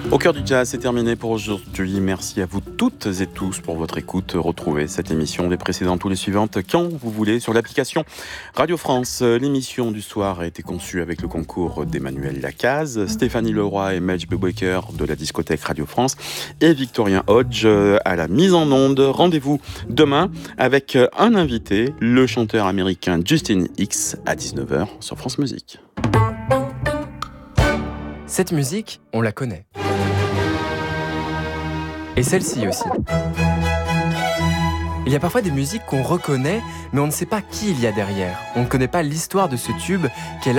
Au cœur du jazz, c'est terminé pour aujourd'hui. Merci à vous toutes et tous pour votre écoute. Retrouvez cette émission, les précédentes ou les suivantes, quand vous voulez, sur l'application Radio France. L'émission du soir a été conçue avec le concours d'Emmanuel Lacaze, Stéphanie Leroy et Medj Beweker de la discothèque Radio France et Victorien Hodge à la mise en onde. Rendez-vous demain avec un invité, le chanteur américain Justin Hicks à 19h sur France Musique. Cette musique, on la connaît. Et celle-ci aussi. Il y a parfois des musiques qu'on reconnaît, mais on ne sait pas qui il y a derrière. On ne connaît pas l'histoire de ce tube qu'elle